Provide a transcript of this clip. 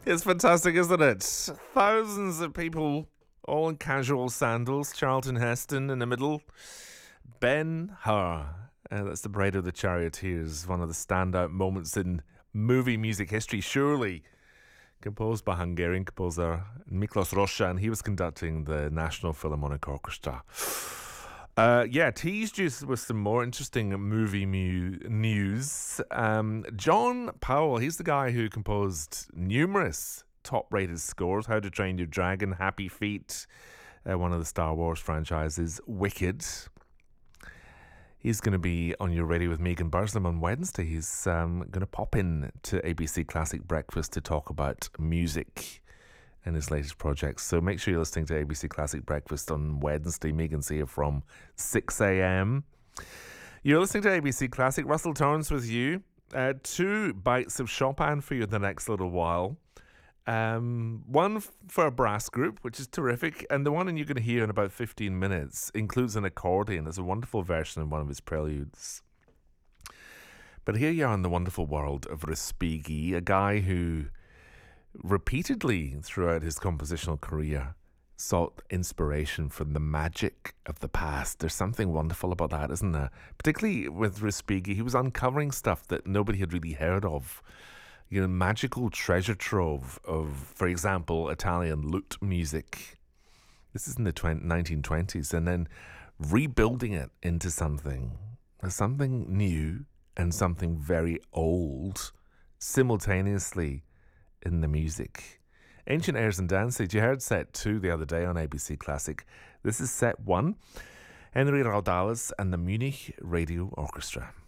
It's fantastic, isn't it? Thousands of people, all in casual sandals. Charlton Heston in the middle. Ben Hur. That's the Bride of the Charioteers. One of the standout moments in movie music history, surely. Composed by Hungarian composer Miklos Rozsa, and he was conducting the National Philharmonic Orchestra. Teased you with some more interesting movie news. John Powell, he's the guy who composed numerous top-rated scores. How to Train Your Dragon, Happy Feet, one of the Star Wars franchises, Wicked. He's going to be on your radio with Megan Burslem on Wednesday. He's going to pop in to ABC Classic Breakfast to talk about music and his latest projects. So make sure you're listening to ABC Classic Breakfast on Wednesday. Megan's here from 6 a.m. You're listening to ABC Classic. Russell Torrance with you. 2 bites of Chopin for you in the next little while. One for a brass group, which is terrific, and the one you're going to hear in about 15 minutes includes an accordion. It's a wonderful version of one of his preludes. But here you are in the wonderful world of Respighi, a guy who repeatedly throughout his compositional career sought inspiration from the magic of the past. There's something wonderful about that, isn't there? Particularly with Respighi, he was uncovering stuff that nobody had really heard of. You know, magical treasure trove of, for example, Italian lute music. This is in the 1920s, and then rebuilding it into something new and something very old simultaneously in the music. Ancient Airs and Dances, you heard set 2 the other day on ABC Classic. This is set 1. Henry Raudales and the Munich Radio Orchestra.